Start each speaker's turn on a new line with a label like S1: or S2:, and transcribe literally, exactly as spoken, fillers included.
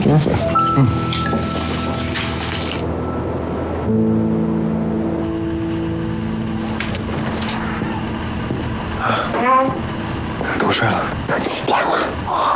S1: 应该是。嗯。啊，都睡了。
S2: 都几点了？